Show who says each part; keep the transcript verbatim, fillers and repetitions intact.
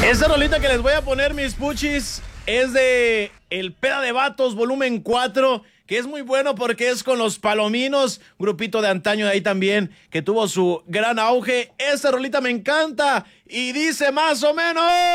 Speaker 1: Esa rolita que les voy a poner, mis puchis, es de El Peda de Vatos, volumen cuatro, que es muy bueno porque es con los Palominos, grupito de antaño de ahí también, que tuvo su gran auge. Esa rolita me encanta y dice más o menos...